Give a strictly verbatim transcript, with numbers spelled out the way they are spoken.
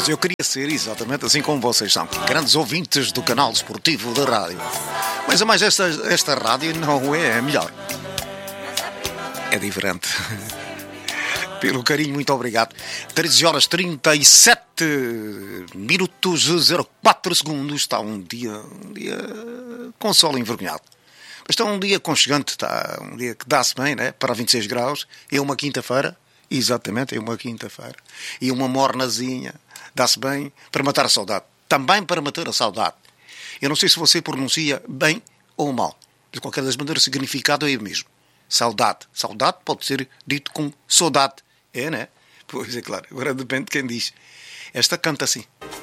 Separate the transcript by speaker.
Speaker 1: Eu queria ser exatamente assim como vocês são, grandes ouvintes do canal esportivo da rádio. Mas, mas esta, esta rádio não é a melhor. É diferente. Pelo carinho, muito obrigado. treze horas trinta e sete minutos zero quatro segundos. Está um dia, um dia com sol envergonhado. Mas está um dia aconchegante, está um dia que dá-se bem, né? Para vinte e seis graus. É uma quinta-feira. Exatamente, é uma quinta-feira. E uma mornazinha. Dá-se bem para matar a saudade. Também para matar a saudade. Eu não sei se você pronuncia bem ou mal. De qualquer das maneiras, o significado é o mesmo. Saudade. Saudade pode ser dito com saudade. É, né? Pois é, claro. Agora depende de quem diz. Esta canta assim.